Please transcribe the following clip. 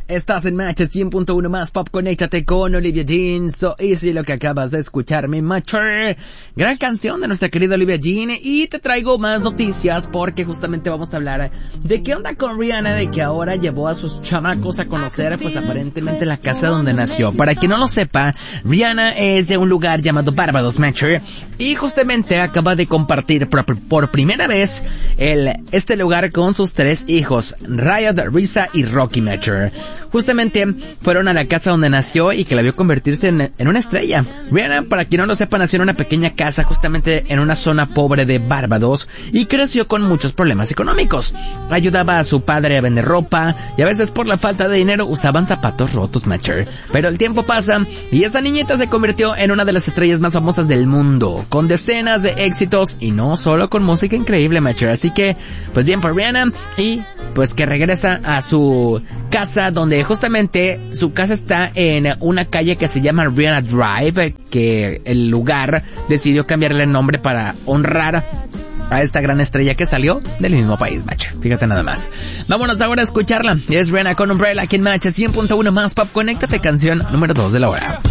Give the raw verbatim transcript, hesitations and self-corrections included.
Estás en Match cien punto uno más Pop, conéctate con Olivia Jean. So easy, lo que acabas de escuchar, mi Matcher. Gran canción de nuestra querida Olivia Jean. Y te traigo más noticias porque justamente vamos a hablar de qué onda con Rihanna, de que ahora llevó a sus chamacos a conocer pues aparentemente la casa donde nació. Para quien no lo sepa, Rihanna es de un lugar llamado Barbados, Matcher. Y justamente acaba de compartir por, por primera vez el, este lugar con sus tres hijos, Riot, Risa y Rocky, Matcher. Justamente fueron a la casa donde nació y que la vio convertirse en, en una estrella. Rihanna, para quien no lo sepa, nació en una pequeña casa justamente en una zona pobre de Barbados y creció con muchos problemas económicos. Ayudaba a su padre a vender ropa y a veces por la falta de dinero usaban zapatos rotos, Matcher. Pero el tiempo pasa y esa niñita se convirtió en una de las estrellas más famosas del mundo, con decenas de éxitos y no solo con música increíble, Matcher. Así que, pues bien por Rihanna, y pues que regresa a su casa, donde justamente su casa está en una calle que se llama Rihanna Drive, que el lugar decidió cambiarle el nombre para honrar a esta gran estrella que salió del mismo país, Match. Fíjate nada más. Vámonos ahora a escucharla. Es Rihanna con Umbrella aquí en Match cien punto uno más Pop. Conéctate, canción número dos de la hora.